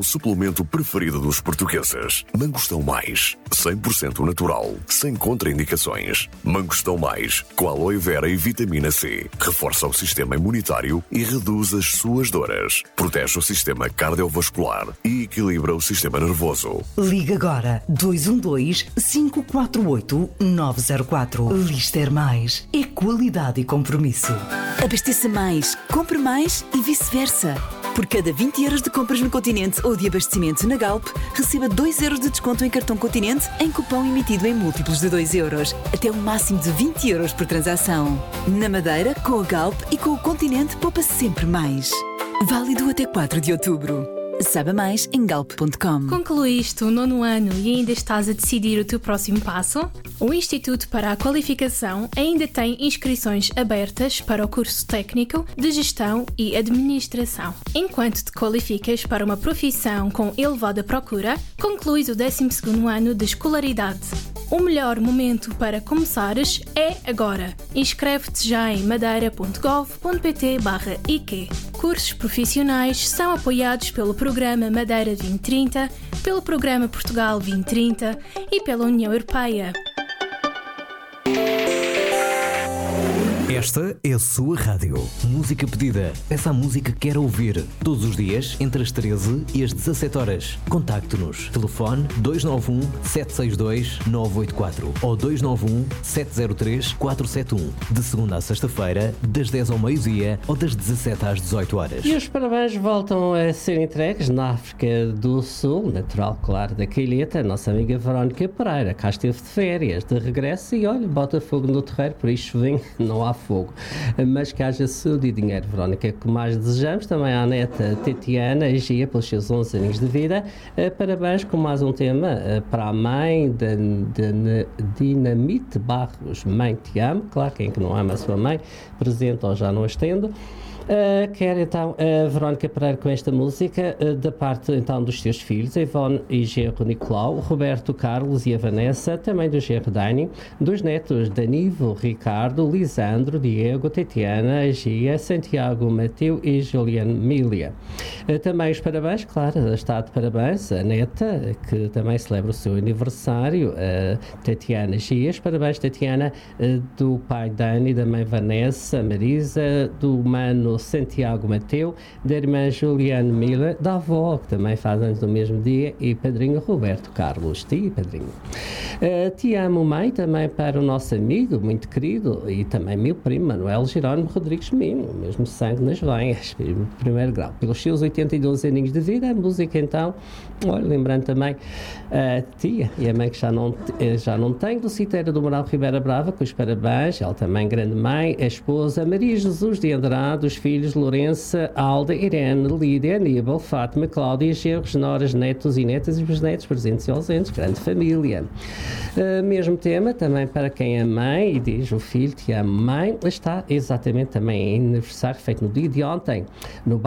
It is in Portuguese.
suplemento preferido dos portugueses. Mangostão Mais, 100% natural, sem contraindicações. Mangostão Mais, com aloe vera e vitamina C. Reforça o sistema imunitário e reduz as suas dores. Protege o sistema cardiovascular e equilibra o sistema nervoso. Liga agora 212-548-904. Lister Mais é qualidade e compromisso. Abasteça mais, compre mais e vice-versa. Por cada 20 euros de compras no Continente ou de abastecimento na Galp, receba 2 euros de desconto em cartão Continente em cupom emitido em múltiplos de 2 euros, até um máximo de 20 euros por transação. Na Madeira, com a Galp e com o Continente, poupa sempre mais. Válido até 4 de outubro. Saiba mais em galp.com. Concluíste o 9º ano e ainda estás a decidir o teu próximo passo? O Instituto para a Qualificação ainda tem inscrições abertas para o curso técnico de Gestão e Administração. Enquanto te qualificas para uma profissão com elevada procura, concluís o 12º ano de escolaridade. O melhor momento para começares é agora. Inscreve-te já em madeira.gov.pt/IQ. Cursos profissionais são apoiados pelo Programa Madeira 2030, pelo Programa Portugal 2030 e pela União Europeia. Esta é a sua rádio. Música pedida. Peça a música que quer ouvir. Todos os dias, entre as 13 e as 17 horas. Contacte-nos. Telefone 291-762-984 ou 291-703-471. De segunda a sexta-feira, das 10 ao meio-dia ou das 17 às 18 horas. E os parabéns voltam a ser entregues na África do Sul, natural, claro, da Cailheta, a nossa amiga Verónica Pereira. Cá esteve de férias, de regresso e olha, bota fogo no terreiro, por isso vem, não há fogo. Mas que haja saúde e dinheiro, Verónica, que mais desejamos. Também à neta Tatiana Gia, pelos seus 11 anos de vida. Parabéns com mais um tema para a mãe da Dinamite Barros. Mãe, te amo. Claro, quem é que não ama a sua mãe, presente ou já não a estendo. Quer então a Verónica Pereira com esta música da parte então dos seus filhos, a Ivone e genro Nicolau, o Roberto Carlos e a Vanessa, também do genro Dani, dos netos Danivo, Ricardo, Lisandro, Diego, Tatiana, Gia, Santiago, Mateu e Juliano Mília. Também os parabéns, claro, está de parabéns a neta, que também celebra o seu aniversário, Tatiana Gias. Parabéns, Tatiana, do pai Dani, da mãe Vanessa, Marisa, do mano Santiago Mateu, da irmã Juliane Miller, da avó, que também faz anos do mesmo dia, e padrinho Roberto Carlos. Ti, padrinho. Te amo, mãe, também para o nosso amigo, muito querido, e também meu primo, Manuel Jerónimo Rodrigues Mimo, mesmo sangue nas veias, primeiro grau. Pelos seus 82 aninhos de vida, a música então, olha, lembrando também a tia e a mãe que já não tem, do Citeiro do Moral Ribeira Brava, com os parabéns, ela também grande mãe, a esposa Maria Jesus de Andrade, os filhos Lourença, Alda, Irene, Lídia, Aníbal, Fátima, Cláudia, genros, noras, netos e netas e bisnetos, presentes e ausentes, grande família. Mesmo tema também para quem é mãe e diz o filho te amo, mãe, está exatamente também em aniversário feito no dia de ontem, no